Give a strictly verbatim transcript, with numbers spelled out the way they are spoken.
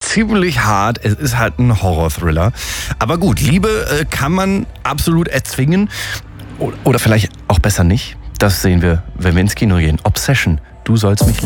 ziemlich hart. Es ist halt ein Horror-Thriller. Aber gut, Liebe äh, kann man absolut erzwingen. Oder vielleicht auch besser nicht. Das sehen wir, wenn wir ins Kino gehen. Obsession, du sollst mich lieben.